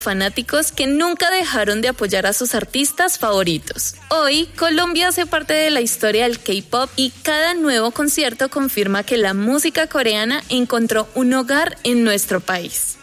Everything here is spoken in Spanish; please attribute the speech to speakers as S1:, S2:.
S1: fanáticos que nunca dejaron de apoyar a sus artistas favoritos. Hoy, Colombia hace parte de la historia del K-pop y cada nuevo concierto confirma que la música coreana encontró un hogar en nuestro país.